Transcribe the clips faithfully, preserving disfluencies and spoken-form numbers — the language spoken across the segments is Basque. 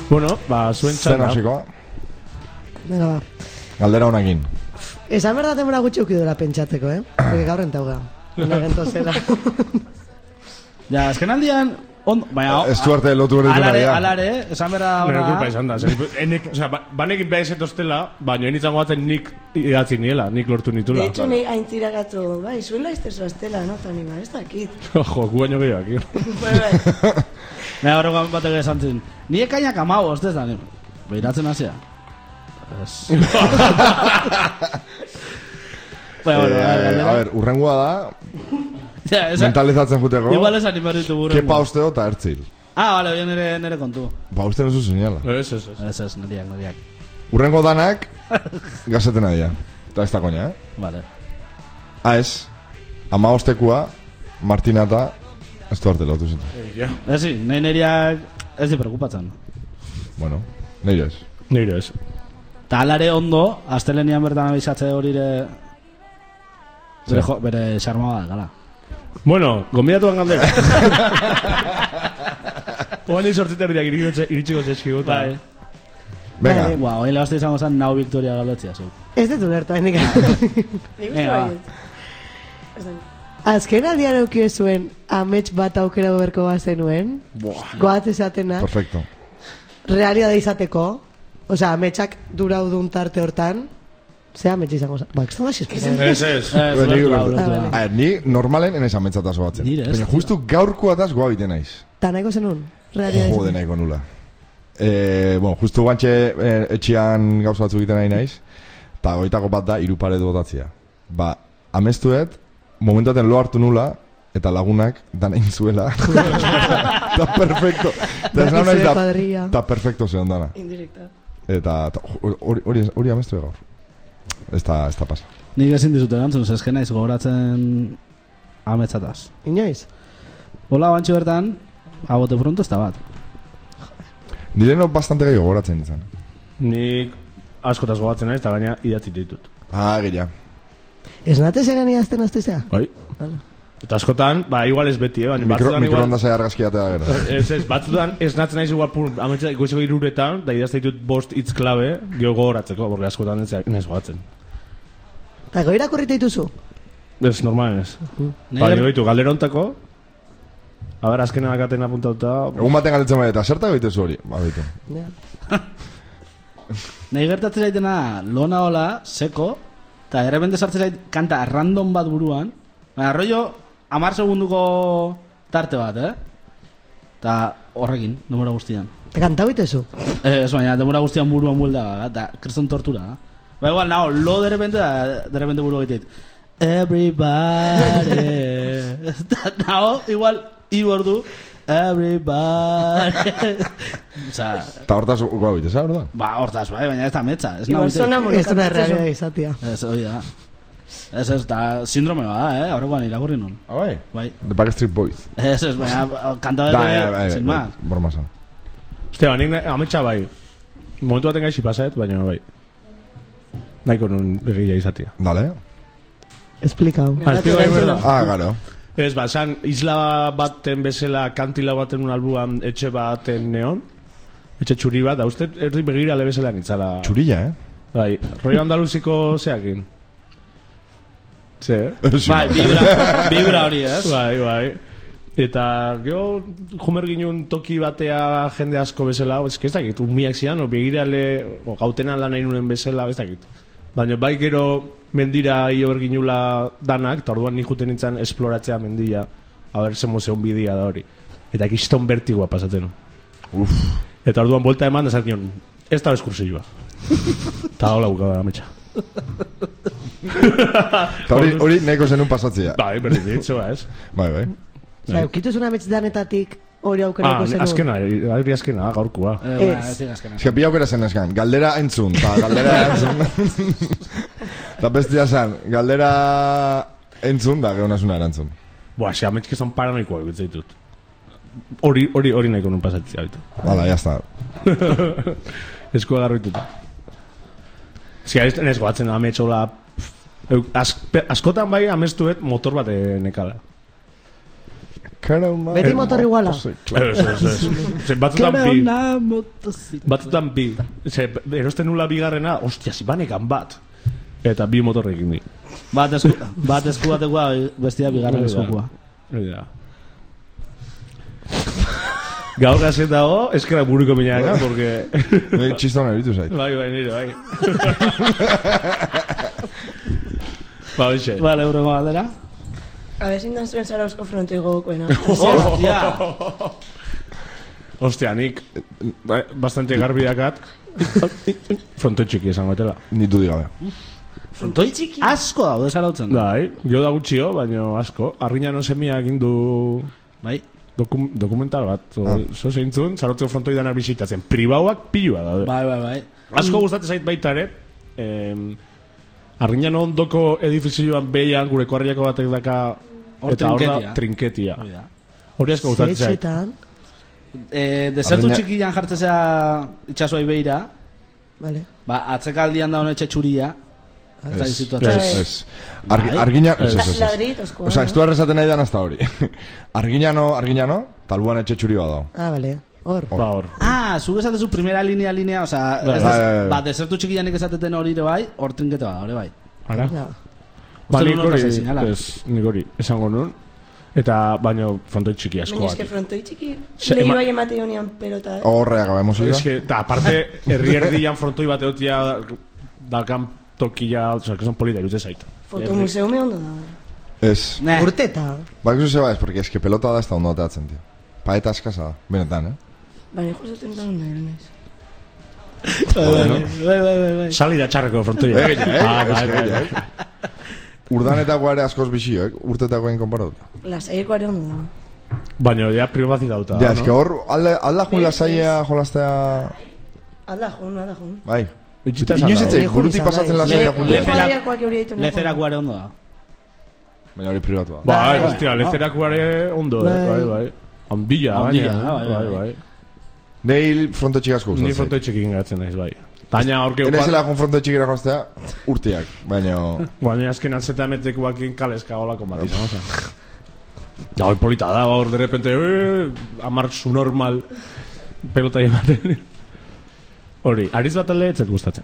Bueno, ba, zuen txanda. Zen hasikoa. Venga, ba. Galdera honekin. Esan berda temora gutxi ukidura pentsatzeko, eh? Porque gaur entauga. Una gentozela. Ja, esken aldian... On, baina, Estuarte lotu hori duna alare, dira. alare, esan berra Nire ona... kulpa izan da. Enek, oza, banekin behar ezetoztela, baina enitzango batzen nik idatzi niela, nik lortu nitula. De hecho, nahi aintzira gatzu, bai, zuen laiztezu aztela, no, Toni, ba, ez dakit. Jo, gu baino gehiago aquí. Bai, bai. Baina, horreko batek esan zin. Ni ekainak amago, ez da, behiratzen hasia. Ez. Baina, bueno, Eh, a ver, urrengoa da, ja, esa... mentalizatzen juteko, Igual esan imarritu burren. kepa osteo eta ertzil. Ah, vale, oie nere, nere kontu. Ba, uste nozu seinala. Ez, ez, ez. Ez, ez, neriak, neriak. Urrengo danak, gazetena dira. Eta ez da koña, eh? Vale. Ah, ez, ama ostekua, Martina eta Estuarte lotu zen. Ja. Ez, sí, nahi neriak ez di preocupatzen. Bueno, nire ez. Nire ez. Ta alare ondo, astelenian bertan abizatze horire... Bere, jo, bere xarma bat, gala. Bueno, gombidatuan galdera. Oan di sortziterriak iritsiko zeskiko eta... Venga, Vale. Ba, oin lehazte izango zen nau Victoria galotzia, zu. Ez dut ulertu, hain Venga, ba. Azken aldian eukio zuen amets bat aukera goberko bazenuen. Goat esatena. perfecto. Realidade izateko. Osea, ametsak duraudun tarte hortan. Zea ametsa izango zen. Ba, ez da xizpera. Ez, ez. Ez, Nik ulertu da, ulertu. ulertu da. A ver, ni normalen enez ametxatazo batzen. Nire ez, Baina tío. justu gaurkoa daz goa biten naiz. Ta nahiko zenun. Realidade Jode nahiko nula. Eh, bueno, justu guantxe eh, etxian gauza batzuk egiten nahi naiz. Eta goitako bat da, hiru paredu botatzea. Ba, amestuet, momentuaten lo hartu nula, eta lagunak dan egin zuela. Eta perfecto. Eta ez naiz da, cuadrilla. eta perfecto zeon dana. Indirecta. Eta ta- hori hori hori amestu gaur. Ez da, ez da pasa. Nik ezin dizut erantzun, zezken naiz gogoratzen ametsataz. Inoiz? Hola, bantxo bertan, abote pronto ez da bat. Nire no bastante gehiago goratzen izan. Nik askotaz gogatzen naiz, eta gaina idatzi ditut. Ah, gira. Ez nate zeran idazten aztezea? Bai. Eta askotan, ba, igual ez beti, eh? Baina Mikro, batzutan igual... mikroonda zai argazkiatea gero. Ez, ez, batzutan ez natzen naiz igual pur, ametsa goizeko iruretan, da idazte ditut bost hitz klabe, geho gogoratzeko, borre askotan ez naiz gogatzen. Eta go irakurrita dituzu? Ez, normalen ez. Ba, nire ditu, galdera ontako, a ber, azkena akaten apuntauta... Egun baten galdetzen bai, eta zerta gaitezu hori? Ba, baitu. Ja. Nahi gertatzen zaitena lona hola, seko, eta errepente sartzen zait kanta random bat buruan, baina rollo amar segunduko tarte bat, eh? Eta horrekin, demora guztian. Eta kantau itezu? Eh, ez baina, demora guztian buruan buelda, eta kriston tortura, eh? Ba, igual, nao, lo de repente, da, de repente buru egiteit. Everybody. Eta nao, igual, hiru ordu. Everybody. Osa, Eta hortaz goa bitez, hor da? ba, hortaz, bai, baina ez da metza. Ez Igual nau sona bite. Ez da realidade izatia. Ez, hori da. Ez, ez, da sindrome bat da, eh? Horrekoan irakurri nun. Ah, bai? Bai. The Backstreet Boys. Ez, ez, baina, kanta Da, bete, ja, bai, sin bai, más. broma zan. Ostia, nik nahi- ametsa bai. Momentu baten gaixi pasaet, baina bai. Nahiko nun egia izatia. Dale. Explikau. Ah, explica bai, berda. Ah, garo. Ez, ba, san, isla baten bezala, kantila baten un albuan etxe baten neon. Etxe txuri bat, da uste erdi begira lebezela nintzala. Txurilla, eh? Bai, rollo andaluziko zeakin. Ze, eh? Bai, vibra, vibra hori, ez? Bai, bai. Eta gero jumer ginen toki batea jende asko bezala, ez ez dakit, umiak zian, o begirale, o gautenan lan nahi nunen bezala, ez dakit. Baina bai gero mendira io berginula danak, eta orduan nik juten nintzen esploratzea mendia, a ber, zen museun bidia da hori. Eta kiston bertigoa pasatzen. Uf. Eta orduan bolta eman, da nion, ez da eskursioa. Eta hola bukada ametsa. Eta hori, hori nahiko zenun pasatzea. Bai, berdin ditzoa, ez? Bai, bai. Osa, eukituzun amets danetatik hori Ah, aukerako zenun. azkena, ari azkena, gaurkoa. Eh, ba, Ez. ez dira azkena. Ez que bi aukera zen eskan, galdera entzun, eta galdera entzun. Eta bestia zen, galdera entzun, da gehonasuna erantzun. Boa, xe, ametzik ezan paranoikoa egitzen ditut. Hori, hori, hori nahiko nun pasatzea bitu. Hala, jazta. Esku agarro dituta. Zia, ez ez goatzen ametxola... Askotan bai amestuet motor bat nekala. Kara una Beti motor iguala. Ez, ez, ez. Ze, batzutan Kera bi. una motozikla. Batzutan bi. Ze, erosten nula bigarrena, ostia, zibanekan bat. Eta bi motorrekin di. Bat esku, bat esku batekoa, bestia bigarren Hori da. eskukoa. Hori da. Gaur gazet dago, eskera buruko minaka, porque... Bai, txistona eritu zait. Bai, bai, nire, bai. Ba, hoxe. Vale, eurrengo galdera. A ver, zindan zuen Zarauzko frontoi gogokoena. Hostia. Ostia, nik ba- bastante garbi dakat. Frontoi txiki esango etela. Nitu digabe. Frontoi txiki. Asko daude zarautzen. Bai, jo da gutxio, baina asko. Arriñano semia egin du Bai. dokum, dokumental bat. Ah. Zo zeintzun, zarautzeko frontoi danak bizitatzen. Pribauak pilua daude. Bai, bai, bai. Asko gustatzen zait baita ere. Eh, Arriñano ondoko edifizioan behian gure koarriako batek daka Hor eta hor da trinketia. trinketia. Hori da. Hori asko gustatzen zait. Etxetan. Eh, desertu Arraina- txikian jartzea itxasoi beira, Vale. ba, atzekaldian da honetxe txuria, eta Ez, situazioa. ez, ez. Argi, Bai. argina, ez, ez, ez, ez. Ladritozkoa. Osa, estu arrezaten nahi dan hasta hori. Arginano, arginano, talbuan etxe txuri badao. Ah, vale. Hor. Ba, hor. Ah, zuk esatezu primera linea, linea, oza, Bai, ez bai, des- bai, bai. ba, desertu txikianik esateten hori ere bai, hor trinkete bada, hori bai. Ara? Ja. Ba, Uste nik nuen hori, hortaz ezin, ala? ez, nik hori, esango nun. Eta, baino, frontoi txiki asko Baina eske bat. frontoi txiki Se- lehi ema- bai emate honian pelota. eh? Horreak gabe emozioa. Ez que, eta aparte, herri erdian frontoi bat egotia dalkan tokia, oza, que son polita, irutze zait. Fotomuseume ondo da. Ez. Ne, Urteta. Ba, ikusi zeba ez, porque es que pelota da ez da ondo ateatzen, tío. Paeta eskasa da, benetan, eh? Baina justo tentan nahi naiz. bai, bai, bai, bai, bai. Sali da txarreko frontoia. Ege, ege, Ah, bai, ege, bai, ege. bai. Urdanetako ere askoz bizioek, urtetakoen konparatuta. Lasaieko are ondo da. Baina, ja, privatizauta. Ja, es que hor, alde, alda jun lasaia jolastea... Alda jun, alda jun. Bai. Itxita Inoiz esan etxe, dago. burutik pasatzen Le- lasaia le- jun. Lezera- Leferariakoak euri ditu. Lezerako are ondo da. Baina hori privatu da. Bai, Bai, hostia, bai. lezerakuare ondo, eh, Bai. bai, bai. Handia, Handia, baina, bai, bai, bai. bai. Neil fronto txikasko Ni gustatzen. frontoi txikin gatzen naiz, bai. Baina, horke... Ere zela jun fronto txikira joaztea, urteak, baina... Baina, azken atzeta emetekuakin kaleska holako bat izan, oza. Ja, hori polita da, hor, de repente, eh, amar su normal pelota ematen. Hori, ariz bat alde etzet gustatzen.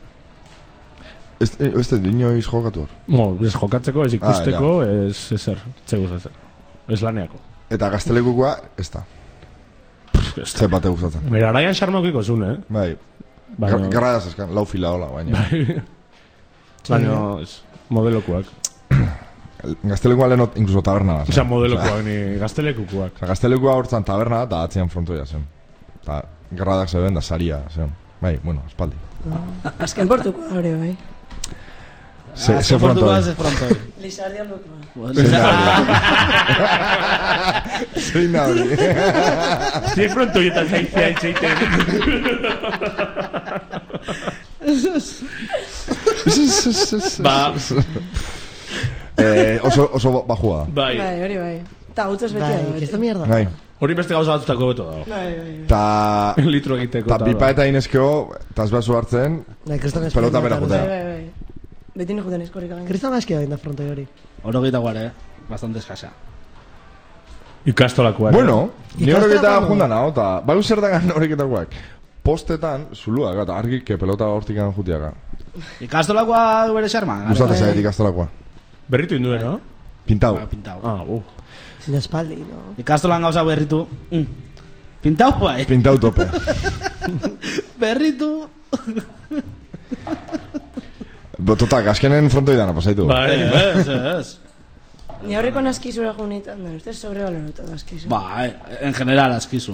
Ez ez da, inoiz jokatu hor. Mo, ez jokatzeko, ez ikusteko, ez ezer, ez gustatzen. Ez laneako. Eta gaztelekukoa, ez da. Ze bate gustatzen. Bera, araian xarmaukiko zuen, eh? Bai, Baina, garra da zeskan, lau fila hola, baina. baina, ez, modelokuak. Gaztelekua lehen incluso taberna da. Osa, modelokuak, ni gaztelekukuak. Osa, gaztelekua hortzan taberna eta atzian frontoia zen. Eta garradak zeben da saria zen. Bai, bueno, espaldi. Azken portuko hori bai. Se, Ah, se portukoa, frontoi. ze frontoi. Lizardia lokoa. Zein da hori. Zien frontoietan zaizia itxeiten. Ba, Eh, oso, oso bajua da. bai. Bai, hori bai. Eta gautzaz Bai, betea da. que esta mierda. Bai. Hori beste gauza batzutako beto dago. Bai, bai, bai. Ta... Litro egiteko. Ta pipa eta inezkeo, tas basu hartzen, Bai, kriston Pelota bera esperimental, jotea. Bai, bai, bai. Beti nire juten eskorrik again. Kriston aski da frontoi hori. Oro gita guare, eh? Bastante eskasa. Ikastolakoa. ere. bueno, ni Ikastola horreketa joango jundan hau, eta bai zertagan horreketakoak. Postetan, zuluak, eta argik pelota hortikan jutiaka. Ikastolakoa bere xarma? Gustatzen zait ikastolakoa. Berritu induen, no? Pintau. Ah, pintau. Ah, uh. Sin espaldi, no? Ikastolan gauza berritu. Mm. Pintau bai. Pintau tope. Berritu. Totak, azkenen frontoi dana pasaitu. Bai, Ez, ez. Ni aurreko naskizura junitan, da, ustez sobrevaloratu naskizu. Ba, en general askizu.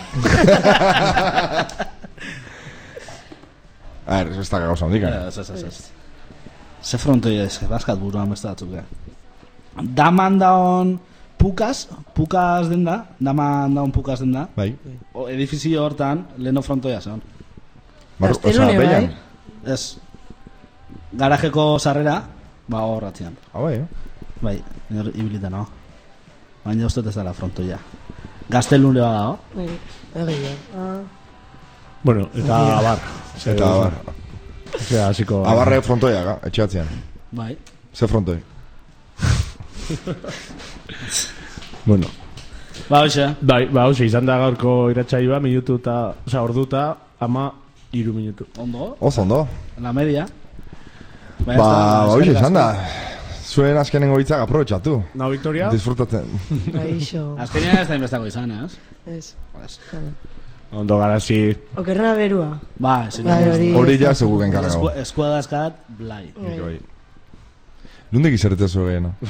A ver, ez da gauza hondik, eh? Ez, ez, ez, ez. Ze frontoi ez, baskat buruan beste batzuk, eh? Daman daon pukas, pukas den da, daman daon pukas den da. Bai. O, edifizio hortan, leheno frontoia zen. Barru, Gaztelune, osea, beian. bai. Ez, garajeko sarrera, ba hor atzian. Ah, bai, eh? Bai, nire ibilita no. Baina uste ez dara frontoia. Gaztelun leba dago. Bai. Egia. Ah, Bueno, eta abar. Eta abar. Osea, hasiko. Abarre frontoia, ga, etxeatzean. Bai. Ze frontoi. Bueno. Ba, hoxe. Bai, ba, hoxe, izan da gaurko iratsaioa, minutu eta, oza, orduta, ama, iru minutu. Ondo, Oso ondo. la media. Ba, ba, hoxe, izan da. Zuen azkenengo hitzak aprobetxatu. Na, Victoria? Disfrutatzen. Gaixo. Azkenean ez da inbestako izan, ez? Ez. Ez. Ondo garazi. Okerrena berua. Ba, ez. Bai, hori. Hori ja seguken kargago. Eskua dazkat, blai. Bai. Nundik izertez zuen, no?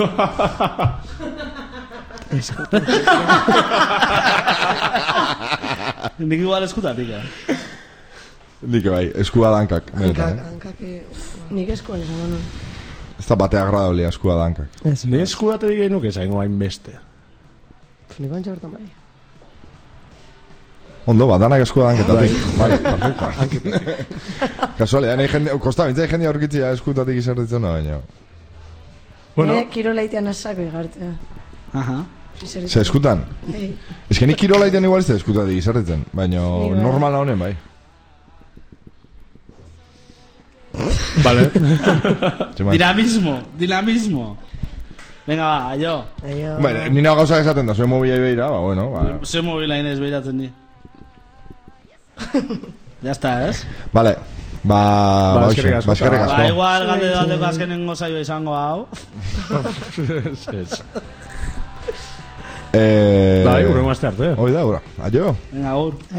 Nik igual eskutatik, eh? Nik bai, eskua dankak. benetan, Hankak, eh? hankak... eh, Nik eskuan esan nuen. Ez da bate agradablia eskua dankak. Ez. Ni eskudate dik nuke zaingo hain beste. Nik bantxa bertan bai. Ondo, ba, danak eskua danketatik. Vale, perfecto. Kasualea, nahi jende, kosta, bintzai jende aurkitzia eskutatik izerditzen da, baina. Bueno, Bueno. Kiroleitean asako igartzea. Aha. Ze eskutan? Hey. Ez que nik kirola iten igual ez da eskutatik izerditzen, baina Nik bai. normala honen bai. vale. Txeman. Dinamismo, dinamismo. Venga, ba, aio. Aio. Bueno, ni nago gauzak esaten da, zuen mobilai beira, ba, bueno, ba. Ze mobila inez behiratzen di. Ya está, ez? Vale, ba, Ba, ba, eskerrik hoxe, asko. ba, eskerrik Ba, asko. igual galde bateko azkenengo saio izango hau. Ez. Eh, Bai, urrengo aste arte. Hoi da, ura, aio. Venga, agur.